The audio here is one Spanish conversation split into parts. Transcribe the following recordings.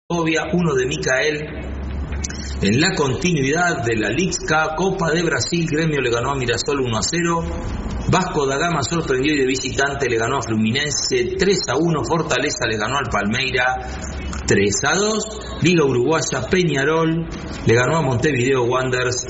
uno de Micael. En la continuidad de la Liga Cup, Copa de Brasil, Gremio le ganó a Mirassol 1-0. Vasco da Gama sorprendió y de visitante le ganó a Fluminense 3-1. Fortaleza le ganó al Palmeira 3-2. Liga Uruguaya, Peñarol le ganó a Montevideo Wanderers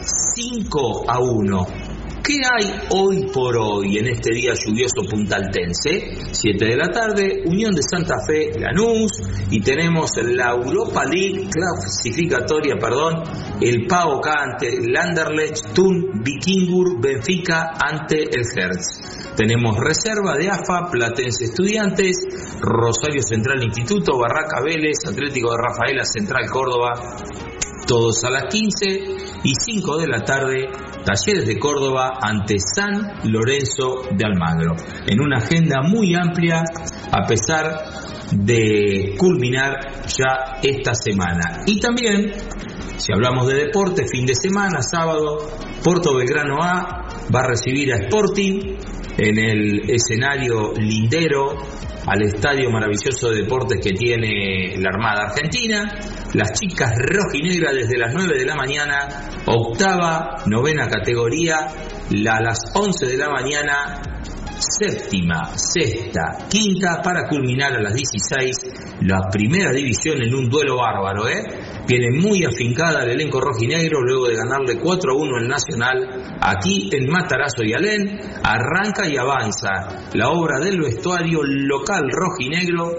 5-1. ¿Qué hay hoy por hoy en este día lluvioso puntaltense? 7 de la tarde, Unión de Santa Fe, Lanús, y tenemos la Europa League clasificatoria, el PAOK ante el Anderlecht, Thun, Vikingur, Benfica ante el Hertz. Tenemos reserva de AFA, Platense Estudiantes, Rosario Central Instituto, Barraca Vélez, Atlético de Rafaela, Central Córdoba, todos a las 15, y 5 de la tarde, Talleres de Córdoba ante San Lorenzo de Almagro. En una agenda muy amplia, a pesar de culminar ya esta semana. Y también, si hablamos de deporte, fin de semana, sábado, Porto Belgrano A va a recibir a Sporting en el escenario lindero al estadio maravilloso de deportes que tiene la Armada Argentina. Las chicas rojinegras desde las 9 de la mañana, octava, novena categoría, a las 11 de la mañana, séptima, sexta, quinta, para culminar a las 16 la primera división en un duelo bárbaro, Viene muy afincada el elenco rojinegro luego de ganarle 4-1 al Nacional aquí en Matarazzo y Alén. Arranca y avanza la obra del vestuario local rojinegro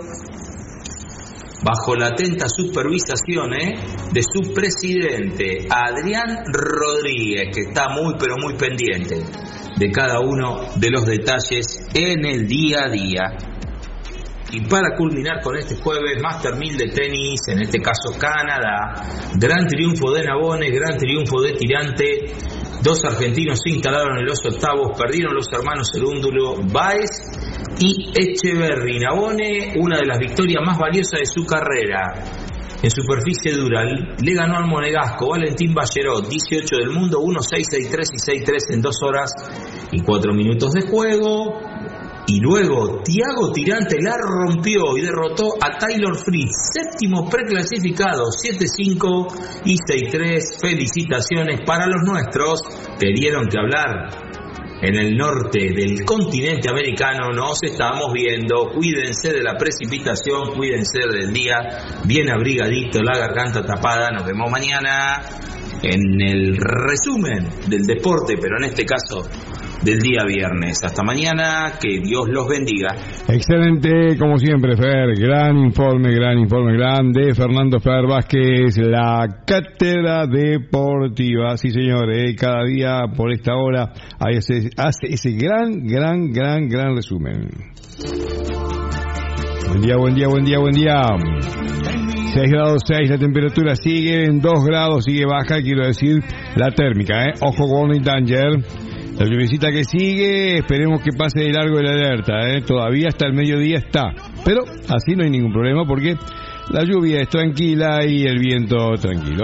bajo la atenta supervisación de su presidente Adrián Rodríguez, que está muy pero muy pendiente de cada uno de los detalles en el día a día. Y para culminar con este jueves, Master 1000 de tenis, en este caso Canadá, gran triunfo de Nabone, gran triunfo de Tirante. Dos argentinos se instalaron en los octavos, perdieron los hermanos Cerúndulo, Báez y Echeverry. Nabone, una de las victorias más valiosas de su carrera en superficie dura, le ganó al monegasco Valentín Ballerot, 18 del mundo, 1-6, 6-3 y 6-3 en 2 horas y 4 minutos de juego. Y luego Thiago Tirante la rompió y derrotó a Taylor Fritz, séptimo preclasificado, 7-5 y 6-3. Felicitaciones para los nuestros, que dieron que hablar en el norte del continente americano. Nos estamos viendo, cuídense de la precipitación, cuídense del día, bien abrigadito, la garganta tapada. Nos vemos mañana en el resumen del deporte, pero en este caso del día viernes. Hasta mañana, que Dios los bendiga. Excelente, como siempre, Fer. Gran informe de Fernando Fer Vázquez, la Cátedra Deportiva. Sí, señor, cada día por esta hora hace ese gran resumen. Buen día. 6 grados 6, la temperatura sigue en 2 grados, sigue baja, quiero decir, la térmica, Ojo, warning danger. La lluviecita que sigue, esperemos que pase de largo de la alerta, Todavía hasta el mediodía está, pero así no hay ningún problema porque la lluvia es tranquila y el viento tranquilo.